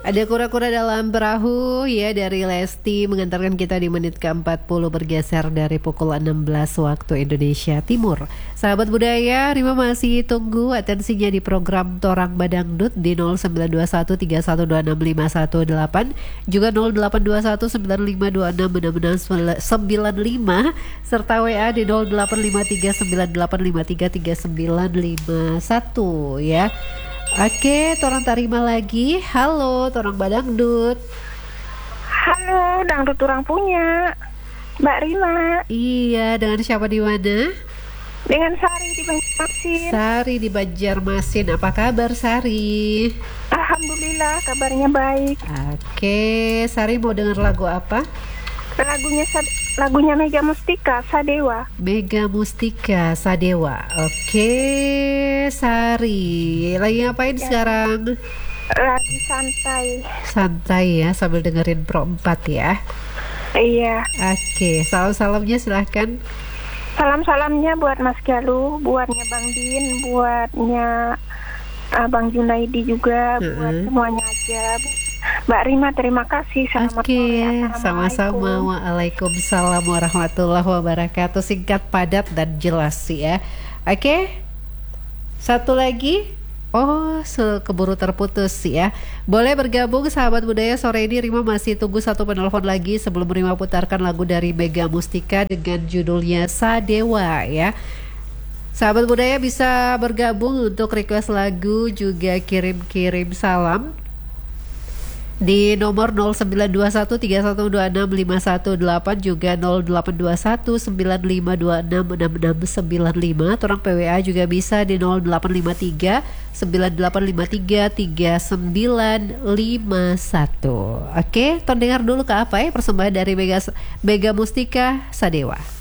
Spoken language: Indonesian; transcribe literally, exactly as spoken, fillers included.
Ada kura-kura dalam perahu ya dari Lesti mengantarkan kita di menit ke empat puluh bergeser dari pukul enam belas waktu Indonesia Timur. Sahabat budaya, Rima masih tunggu atensinya di program Torang Badangdut di nol sembilan dua satu tiga satu dua enam lima satu delapan, juga nol delapan dua satu sembilan lima dua enam enam enam sembilan lima serta W A di nol delapan lima tiga sembilan delapan lima tiga tiga sembilan lima satu ya. Oke, torang tarima lagi. Halo, torang Badangdut. Halo, dangdut orang punya, Mbak Rima. Iya, dengan siapa di mana? Dengan Sari di Banjarmasin. Sari di Banjarmasin. Apa kabar Sari? Alhamdulillah, kabarnya baik. Oke, Sari mau dengar lagu apa? Lagunya lagunya Mega Mustika, Sadewa. Mega Mustika, Sadewa. Oke, Sari. Lagi ngapain ya sekarang? Lagi santai. Santai ya, sambil dengerin Pro empat ya. Iya. Oke, salam-salamnya silahkan. Salam-salamnya buat Mas Galuh, buatnya Bang Din, buatnya Abang Junaidi juga, uh-uh. buat semuanya aja. Mbak Rima, terima kasih. Selamat Oke, sore. sama-sama. Waalaikumsalam warahmatullahi wabarakatuh. Singkat, padat, dan jelas ya. Oke, satu lagi. Oh, keburu terputus ya. Boleh bergabung sahabat budaya sore ini. Rima masih tunggu satu penelpon lagi sebelum Rima putarkan lagu dari Mega Mustika dengan judulnya Sadewa ya. Sahabat budaya bisa bergabung untuk request lagu, juga kirim-kirim salam di nomor nol sembilan dua satu tiga satu dua enam lima satu delapan, juga nol delapan dua satu sembilan lima dua enam enam enam sembilan lima. Torang P W A juga bisa di nol delapan lima tiga sembilan delapan lima tiga tiga sembilan lima satu. Oke, ton dengar dulu ke apa ya persembahan dari Mega, Mega Mustika Sadewa.